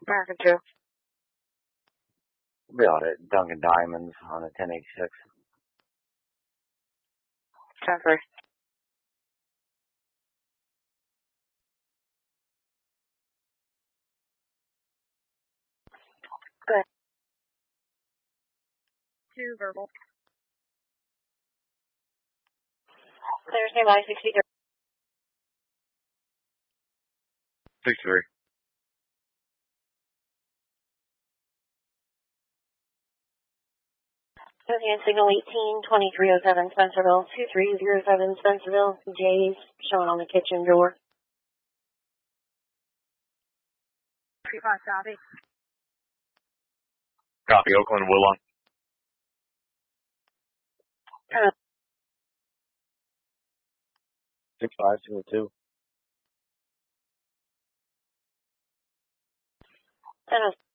American 2. Be on it. Dunkin' Diamonds on a 1086. 10-3. Good. 2 verbal. Clear standby 63. 63. Associate signal 18-2307 Spencerville, 2307 Spencerville, Jay's showing on the kitchen door. 35 copy. Copy, Oakland, Woodlawn. 6502. 10